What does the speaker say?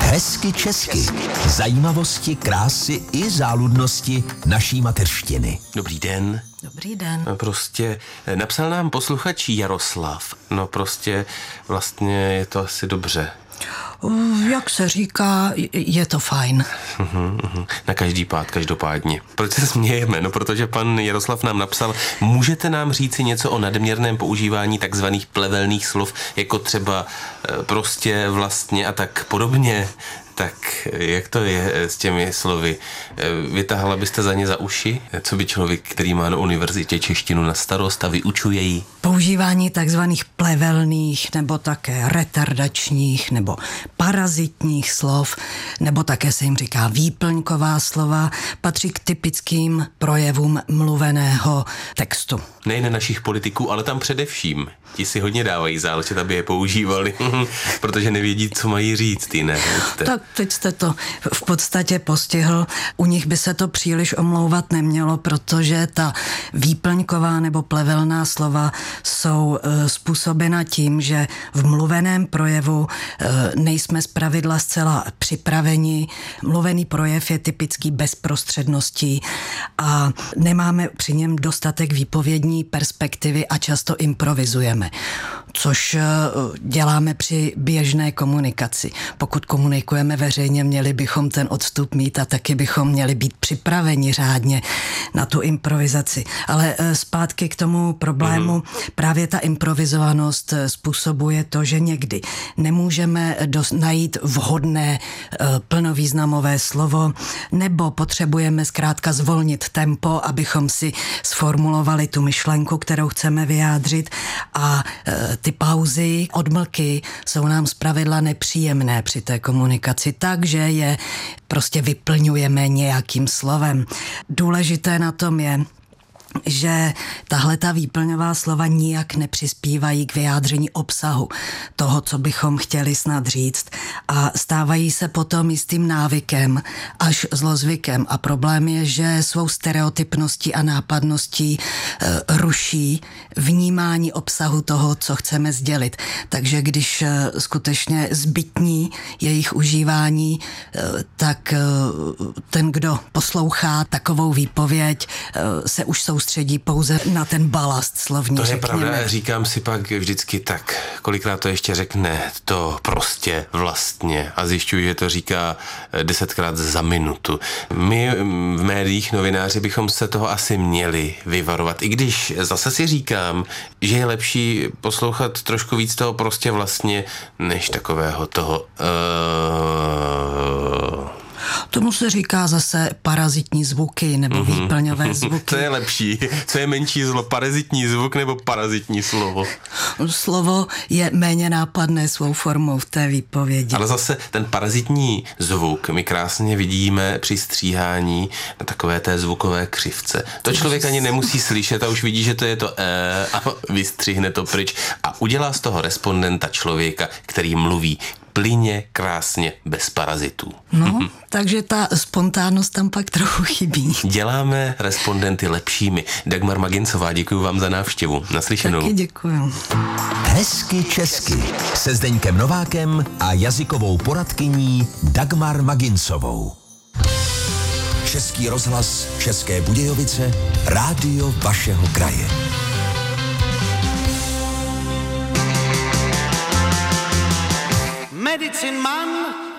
Hezky česky. Zajímavosti, krásy i záludnosti naší mateřštiny. Dobrý den. Dobrý den. Prostě napsal nám posluchač Jaroslav. Vlastně je to asi dobře. Jak se říká, je to fajn. Na každý pád, každopádně. Proč se smějeme? No, protože pan Jaroslav nám napsal, můžete nám říci něco o nadměrném používání takzvaných plevelných slov, jako třeba prostě, vlastně a tak podobně. Tak jak to je s těmi slovy? Vytahala byste za ně za uši? Co by člověk, který má na univerzitě češtinu na starost a vyučuje ji? Používání takzvaných plevelných nebo také retardačních nebo parazitních slov, nebo také se jim říká výplňková slova, patří k typickým projevům mluveného textu. Nejen našich politiků, ale tam především. Ti si hodně dávají záležet, aby je používali, protože nevědí, co mají říct, ne? Tak teď jste to v podstatě postihl. U nich by se to příliš omlouvat nemělo, protože ta výplňková nebo plevelná slova jsou způsobena tím, že v mluveném projevu nejsme zpravidla zcela připraveni. Mluvený projev je typický bezprostředností a nemáme při něm dostatek výpovědní perspektivy a často improvizujeme, což děláme při běžné komunikaci. Pokud komunikujeme veřejně, měli bychom ten odstup mít a taky bychom měli být připraveni řádně na tu improvizaci. Ale zpátky k tomu problému, právě ta improvizovanost způsobuje to, že někdy nemůžeme najít vhodné plnovýznamové slovo, nebo potřebujeme zkrátka zvolnit tempo, abychom si sformulovali tu myšlenku, kterou chceme vyjádřit, a ty pauzy, odmlky jsou nám zpravidla nepříjemné při té komunikaci, takže je prostě vyplňujeme nějakým slovem. Důležité na tom je, že tahleta výplňová slova nijak nepřispívají k vyjádření obsahu toho, co bychom chtěli snad říct, a stávají se potom jistým návykem až zlozvykem. A problém je, že svou stereotypností a nápadností ruší vnímání obsahu toho, co chceme sdělit. Takže když skutečně zbytní jejich užívání, tak ten, kdo poslouchá takovou výpověď, se už soustředí pouze na ten balast slovní. To je řekněme. pravda, říkám si pak vždycky tak, kolikrát to ještě řekne, to prostě vlastně, a zjišťuji, že to říká 10krát za minutu. My v médiích, novináři, bychom se toho asi měli vyvarovat, i když zase si říkám, že je lepší poslouchat trošku víc toho prostě vlastně, než takového toho Tomu se říká zase parazitní zvuky nebo výplňové zvuky. Co je lepší? Co je menší zlo? Parazitní zvuk nebo parazitní slovo? Slovo je méně nápadné svou formou v té výpovědi. Ale zase ten parazitní zvuk my krásně vidíme při stříhání na takové té zvukové křivce. To člověk ani nemusí slyšet a už vidí, že to je to a vystřihne to pryč a udělá z toho respondenta člověka, který mluví plyně, krásně, bez parazitů. No, takže ta spontánnost tam pak trochu chybí. Děláme respondenty lepšími. Dagmar Magincová, děkuji vám za návštěvu. Naslyšenou. Taky děkuju. Hezky česky se Zdeňkem Novákem a jazykovou poradkyní Dagmar Magincovou. Český rozhlas České Budějovice, rádio vašeho kraje. Medicine Man